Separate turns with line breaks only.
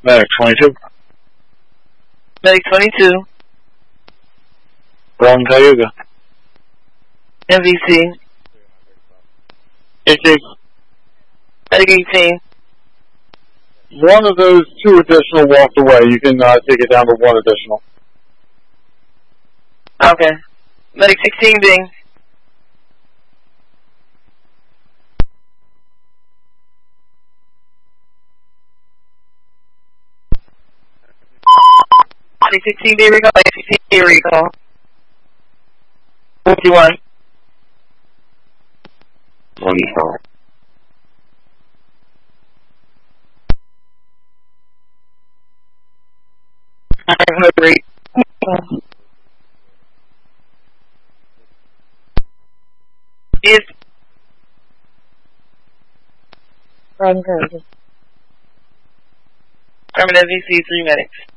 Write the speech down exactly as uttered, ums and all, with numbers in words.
Medic twenty-two.
Medic twenty-two.
Wrong Cayuga.
M V C.
eighteen.
Medic eighteen.
One of those two additional walked away. You can uh, take it down to one additional.
Okay. Medic sixteen ding. Medic sixteen ding recall. Medic sixteen ding recall. fifty-one.
One four.
Hungry. Is
Run, Curtis.
I'm an M V C, three medics.